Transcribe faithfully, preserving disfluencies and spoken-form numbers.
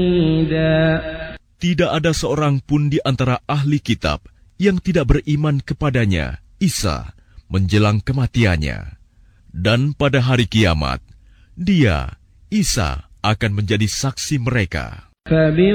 Tidak ada seorang pun di antara ahli kitab yang tidak beriman kepadanya, Isa, menjelang kematiannya. Dan pada hari kiamat, dia, Isa, akan menjadi saksi mereka.